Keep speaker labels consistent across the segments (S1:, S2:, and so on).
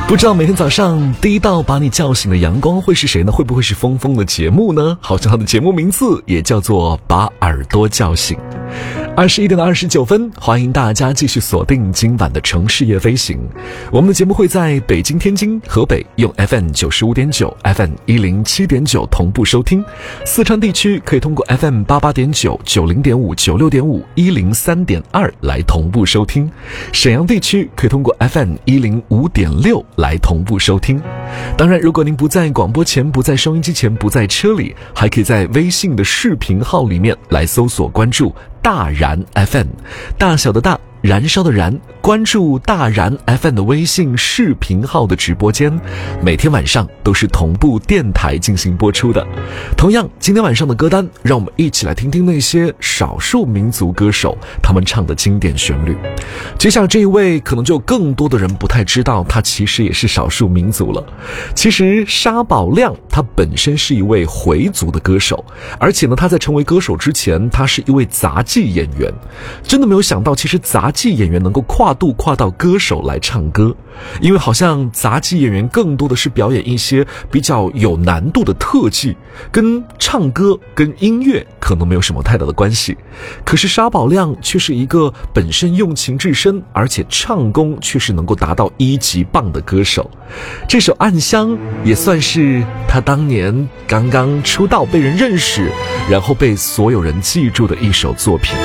S1: 不知道每天早上第一道把你叫醒的阳光会是谁呢？会不会是峰峰的节目呢？好像他的节目名字也叫做把耳朵叫醒。21点29分，欢迎大家继续锁定今晚的城市夜飞行。我们的节目会在北京、天津、河北用 FM 95.9 FM 107.9同步收听，四川地区可以通过 FM 88.9 90.5 96.5 103.2来同步收听，沈阳地区可以通过 FM 105.6来同步收听。当然，如果您不在广播前，不在收音机前，不在车里，还可以在微信的视频号里面来搜索关注大然 FM， 大小的大，燃烧的燃，关注大然 FM 的微信视频号的直播间，每天晚上都是同步电台进行播出的。同样，今天晚上的歌单，让我们一起来听听那些少数民族歌手他们唱的经典旋律。接下来这一位可能就更多的人不太知道，他其实也是少数民族了。其实沙宝亮他本身是一位回族的歌手，而且呢，他在成为歌手之前，他是一位杂技演员。真的没有想到，其实杂技演员能够跨到歌手来唱歌，因为好像杂技演员更多的是表演一些比较有难度的特技，跟唱歌跟音乐可能没有什么太大的关系。可是沙宝亮却是一个本身用情至深，而且唱功却是能够达到1级棒的歌手。这首《暗香》也算是他当年刚刚出道被人认识，然后被所有人记住的一首作品。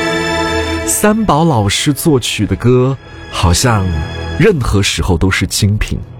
S1: 三宝老师作曲的歌，好像任何时候都是精品。